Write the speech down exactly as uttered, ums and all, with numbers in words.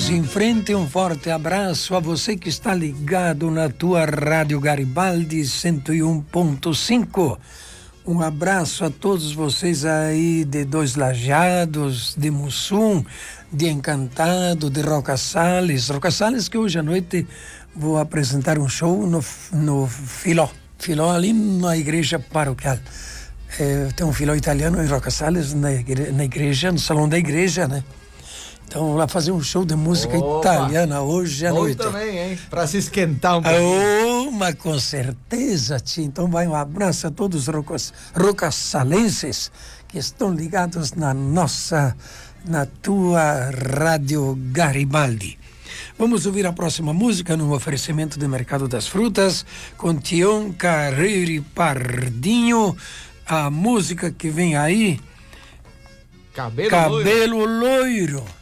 Vamos em frente, um forte abraço a você que está ligado na tua Rádio Garibaldi cento e um ponto cinco. Um abraço a todos vocês aí de Dois Lajados, de Mussum, de Encantado, de Roca Salles. Roca Salles, que hoje à noite vou apresentar um show no, no Filó. Filó ali na igreja paroquial. É, tem um Filó italiano em Roca Salles, na igreja, na igreja, no salão da igreja, né? Então vamos lá fazer um show de música Opa. italiana hoje à Bom noite. também, hein? Pra se esquentar um pouquinho. Oh, mas com certeza, tia. Então vai um abraço a todos os rocas, rocassalenses que estão ligados na nossa, na tua Rádio Garibaldi. Vamos ouvir a próxima música no oferecimento do Mercado das Frutas com Tião Carreiro Pardinho. A música que vem aí, Cabelo, Cabelo loiro. Loiro.